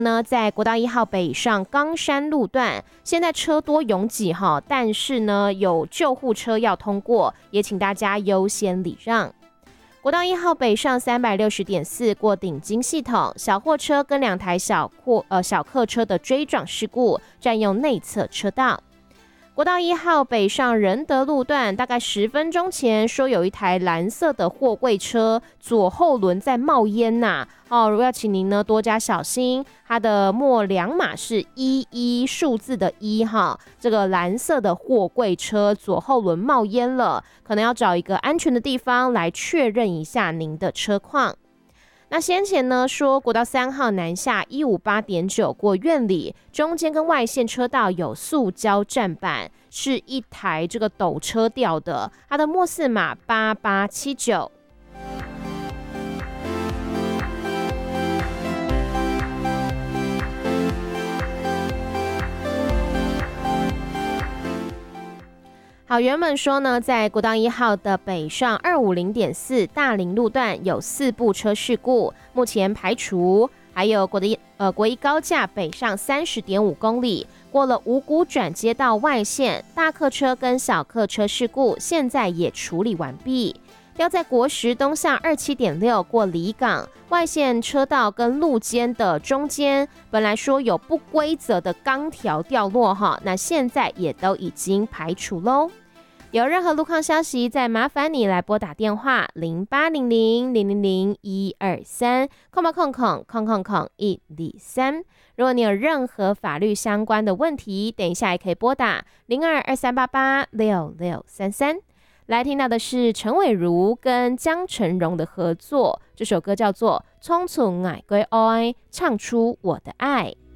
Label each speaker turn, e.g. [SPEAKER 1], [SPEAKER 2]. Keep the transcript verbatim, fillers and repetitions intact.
[SPEAKER 1] 呢，在国道一号北上冈山路段，现在车多拥挤哈，但是呢有救护车要通过，也请大家优先礼让。国道一号北上三百六十点四过顶金系统，小货车跟两台小货呃小客车的追撞事故，占用内侧车道。国道一号北上仁德路段，大概十分钟前说有一台蓝色的货柜车左后轮在冒烟呐、啊，哦，要请您呢多加小心。它的末两码是一一数字的一哈，这个蓝色的货柜车左后轮冒烟了，可能要找一个安全的地方来确认一下您的车况。那先前呢说国道三号南下一五八点九过院里，中间跟外线车道有塑胶站板，是一台这个斗车吊的，它的末四码八八七九。好，原本说呢，在国道一号的北上二五零点四大林路段有四部车事故，目前排除。还有国的呃国一高架北上三十点五公里，过了五股转接到外线，大客车跟小客车事故现在也处理完毕。要在国十东向二七点六过离港外线车道跟路肩的中间，本来说有不规则的钢条掉落哈，那现在也都已经排除喽。有任何路况消息，再麻烦你来拨打电话零八零零零零零一二三空八空空空空空一零三。如果你有任何法律相关的问题，等一下也可以拨打零二二三八八六六三三。来听到的是陈伟如跟江晨荣的合作，这首歌叫做《匆匆爱归爱》，唱出我的爱。